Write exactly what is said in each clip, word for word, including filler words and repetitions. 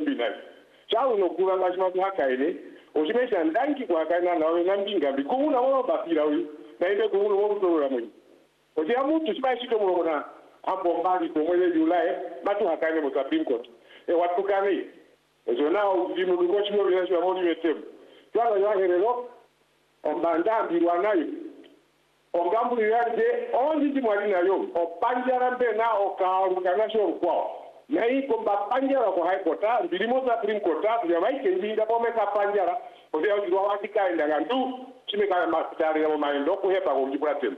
mbina chao no kula ngashima hakaile oshimesha ndangi kwa kana nawe nambinga bikuna wao bapira wi na ile kuno wao kutola mwe oje amuntu sibashike mu bona ambo mbali ko mwele Julai matu hakaile mu Supreme Court e watu kane ejo nao dimu ngo chimo bila shwa moni metem twala ya herero ombanda mbirwa nayo ongambu yanje onji di mwali nayo opanjara mbe na okaruka sho kwao na iko bapanjara ko high court ndilimo za Supreme Court ya maike ndinda pome ka panjara oze ndio watika enda gandu chimeka mastari ya maendo ko hepa ko ngibura tempo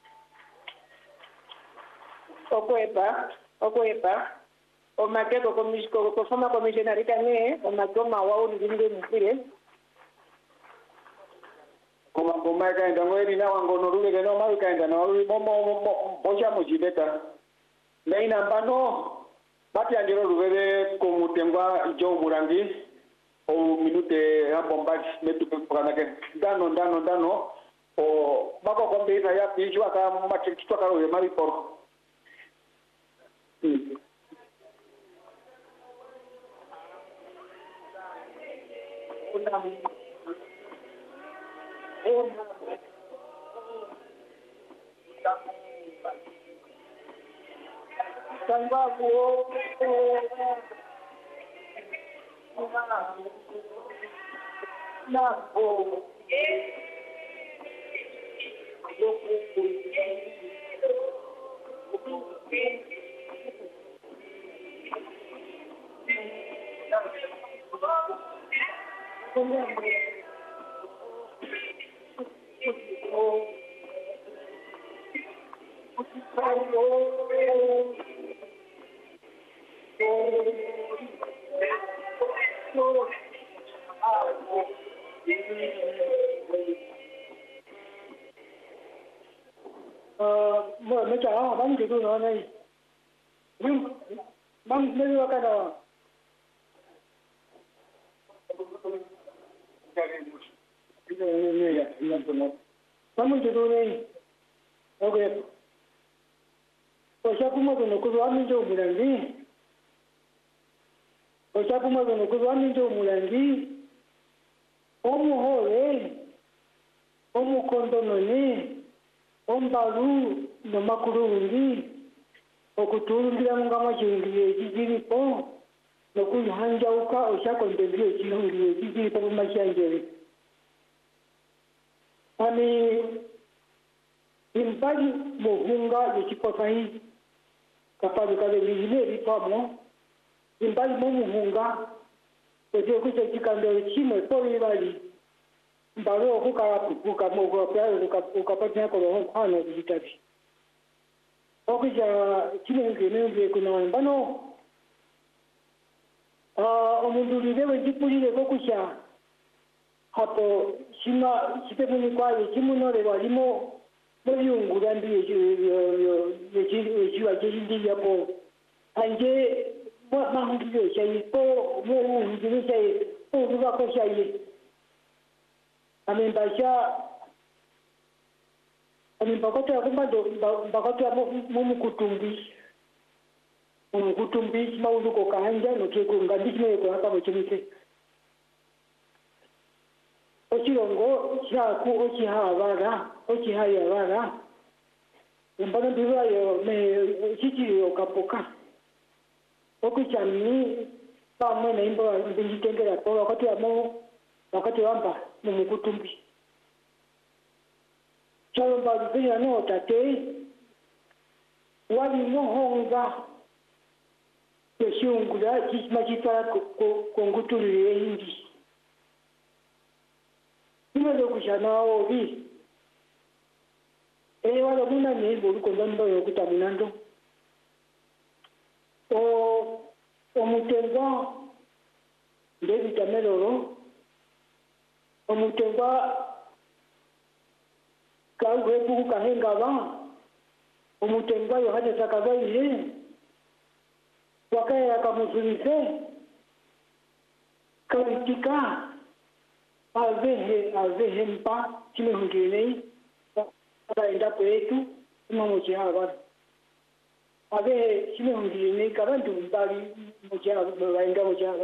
okwepa okwepa o makeko komishiko ko former commissioner kane o makoma wao ndinde mpire koma koma kaenda ngweri na wangono rule keno maru kaenda na rule momo bocha mujibeta na ina mbano bati andiro ruvere komutengwa jo murangi o minute hapo mbaki metu kana ke dano dano dano o bako kombe ina ya pijwa kama machikitwa karo ya mari por Sanbabu Napo Mở mấy cháu bắn cái tôi nói này nhưng bắn mấy cái đó bắn cái tôi này ok rồi sao cũng mà nó có đoán mình cho một lần đi rồi sao cũng mà nó có đoán mình cho một lần đi ôm một hồi đấy ôm một con tôm này ombalu no makurungi okutungira ngama chingiye jijiri po no kuhanja uka oshako ndebyo chingiye jijiri po mashangere ani impaji muhunga yechikotai kapali kale bijine ripamo impaji muhunga oje kuche chikando chimo po ibali mbaro kuka kuka mogo kwa kuka ukapata kwa roho kwano dijitali okija kile ngene kuna mbano ah omundu liwe jipulile kokusha hapo shima sipemuni kwa chimuno le walimo boyungu dandi yo yo yeji yejiwa jeji yapo anje wa mahungiyo chai po mo hungiyo chai po kuba ko chai amembasha amembakota kumando bakota mu kutumbi mu kutumbi maudu ko kanja no ke ko ngandisme ko haka bachimike ochirongo cha ku ochi habara ochi haya bara mbona ndiwa yo me chichi yo kapoka okuchani pa mwana imbo ndijitengera ko wakati amo wakati wamba mumukutumbi chalo mbazia no tate wali no honga yeshungula kismachita kongutulire hindi nimezo kushanao vi e wala muna ni bolu kondando yokutaminando o omutenga ndevi tameloro omutenga kawe buku kahenga ba omutenga yo hata sakabaye wakaya kamusulise karitika avehe avehe mpa chile hungine para enda petu mamochi haba avehe chile hungine kabantu mbali mochi haba enda mochi